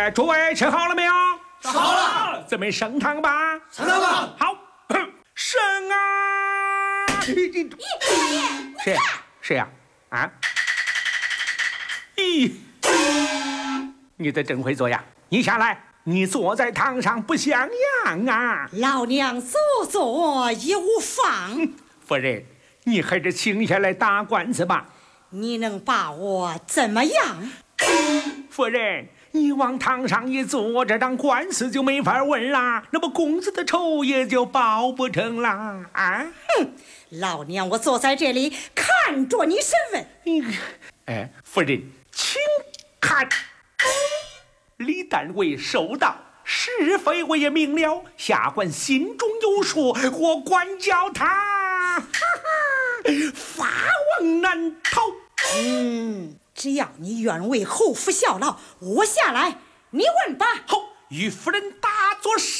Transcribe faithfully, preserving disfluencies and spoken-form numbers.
哎，诸位吃好了没有？ 吃好了。 准备升堂吧。 升堂吧。 好，升啊！谁？谁呀？啊？咦，你这真会做呀！你下来，你坐在堂上不像样啊！ 老娘坐坐也无妨。 夫人，你还是请下来打官司吧。 你能把我怎么样？ 夫人，你往堂上一坐，这张官司就没法问啦，那么公子的仇也就报不成啦啊！ 哼，老娘我坐在这里看着你审问。 你，哎，夫人，请看，李旦为收到，是非我也明了，下官心中有数，我管教他，哈哈，法网难逃。 嗯，只要你愿为侯府效劳，我下来，你问吧。 好，与夫人打作